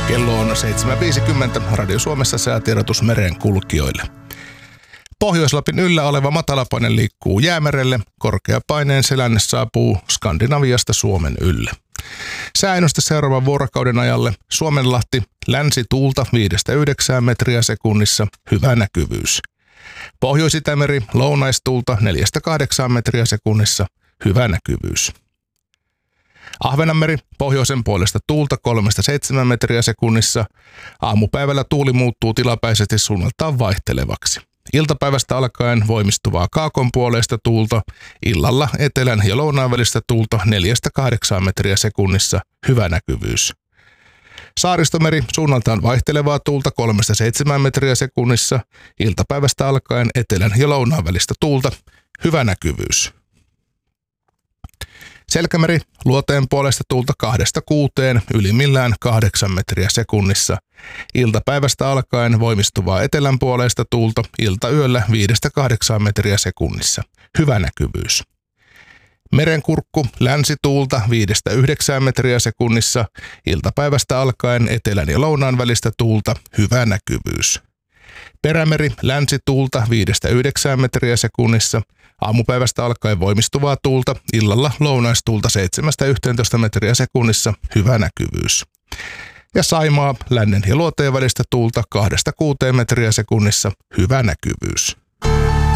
Kello on 7.50. Radio Suomessa säätiedotus merenkulkijoille. Pohjois-Lapin yllä oleva matalapaine liikkuu Jäämerelle. Korkeapaineen selänne saapuu Skandinaviasta Suomen ylle. Sääennuste seuraavan vuorokauden ajalle: Suomenlahti, länsituulta 5-9 metriä sekunnissa, hyvä näkyvyys. Pohjois-Itämeri, lounaistuulta 4-8 metriä sekunnissa, hyvä näkyvyys. Ahvenanmeri, pohjoisen puolesta tuulta 3-7 metriä sekunnissa. Aamupäivällä tuuli muuttuu tilapäisesti suunnaltaan vaihtelevaksi. Iltapäivästä alkaen voimistuvaa kaakon puoleista tuulta, illalla etelän ja lounaan välistä tuulta 4-8 metriä sekunnissa, hyvä näkyvyys. Saaristomeri, suunnaltaan vaihtelevaa tuulta 3-7 metriä sekunnissa, iltapäivästä alkaen etelän ja lounaan välistä tuulta, hyvä näkyvyys. Selkämeri, luoteen puolesta tuulta 2-6, ylimmillään 8 metriä sekunnissa. Iltapäivästä alkaen voimistuvaa etelän puolesta tuulta, iltayöllä 5-8 metriä sekunnissa. Hyvä näkyvyys. Merenkurkku, länsituulta 5-9 metriä sekunnissa. Iltapäivästä alkaen etelän ja lounaan välistä tuulta, hyvä näkyvyys. Perämeri, länsituulta 5-9 metriä sekunnissa. Aamupäivästä alkaen voimistuvaa tuulta, illalla lounaistuulta 7-11 metriä sekunnissa, hyvä näkyvyys. Ja Saimaa, lännen ja luoteen välistä tuulta 2-6 metriä sekunnissa, hyvä näkyvyys.